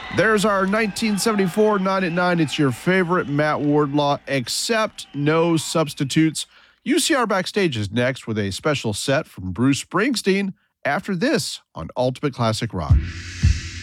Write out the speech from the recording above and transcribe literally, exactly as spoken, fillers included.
There's our nineteen seventy-four nine at nine. It's your favorite Matt Wardlaw, except no substitutes. U C R Backstage is next with a special set from Bruce Springsteen after this on Ultimate Classic Rock.